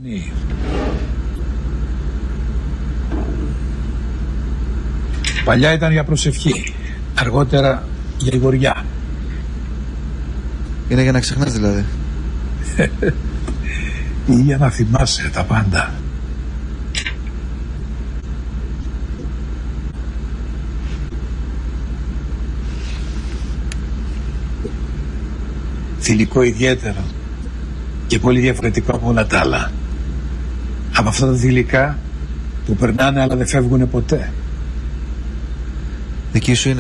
Παλιά ήταν για προσευχή, αργότερα για λιγοριά. Είναι για να ξεχνάς δηλαδή? Ή για να θυμάσαι τα πάντα. Θηλυκό ιδιαίτερο και πολύ διαφορετικό από όλα τα άλλα. Από αυτά τα θηλυκά που περνάνε αλλά δεν φεύγουν ποτέ. Δική σου είναι?